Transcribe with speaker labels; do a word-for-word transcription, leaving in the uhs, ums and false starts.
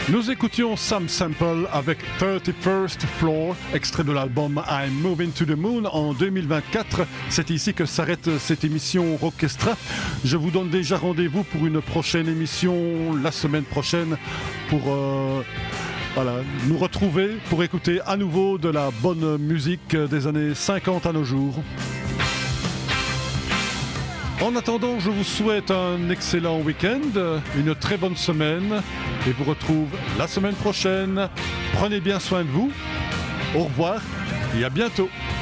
Speaker 1: Nous écoutions Sam Sample avec thirty-first Floor, extrait de l'album I'm Moving to the Moon en deux mille vingt-quatre. C'est ici que s'arrête cette émission Rockestra. Je vous donne déjà rendez-vous pour une prochaine émission la semaine prochaine pour euh, voilà, nous retrouver, pour écouter à nouveau de la bonne musique des années cinquante à nos jours. En attendant, je vous souhaite un excellent week-end, une très bonne semaine et vous retrouve la semaine prochaine. Prenez bien soin de vous. Au revoir et à bientôt.